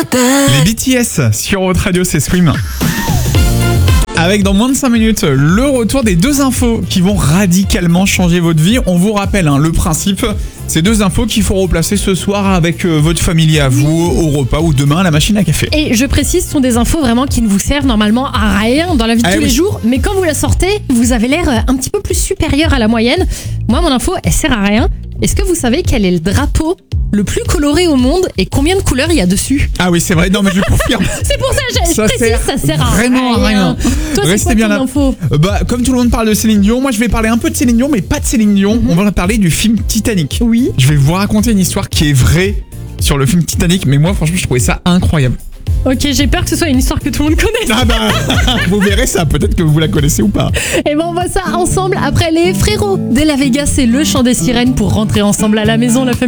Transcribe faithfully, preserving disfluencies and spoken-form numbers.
Les B T S sur votre radio, c'est Scream. Avec dans moins de cinq minutes, le retour des deux infos qui vont radicalement changer votre vie. On vous rappelle hein, le principe, c'est deux infos qu'il faut replacer ce soir avec euh, votre famille à vous, au repas ou demain à la machine à café. Et je précise, ce sont des infos vraiment qui ne vous servent normalement à rien dans la vie de ah, tous oui. les jours. Mais quand vous la sortez, vous avez l'air un petit peu plus supérieur à la moyenne. Moi, mon info, elle sert à rien. Est-ce que vous savez quel est le drapeau le plus coloré au monde et combien de couleurs il y a dessus? Ah oui, c'est vrai, non mais je confirme. C'est pour ça que je Ça précise, sert ça sert à vraiment rien. à rien. Toi, c'est Restez quoi bien ton là. info? Euh, Bah, comme tout le monde parle de Céline Dion, moi je vais parler un peu de Céline Dion, mais pas de Céline Dion. Mm-hmm. On va parler du film Titanic. Oui. Je vais vous raconter une histoire qui est vraie sur le film Titanic, mais moi franchement je trouvais ça incroyable. Ok, j'ai peur que ce soit une histoire que tout le monde connaisse. Ah bah, vous verrez ça, peut-être que vous la connaissez ou pas. Et ben on voit ça ensemble après les frérots. De la Vega, c'est le chant des sirènes pour rentrer ensemble à la maison, la famille.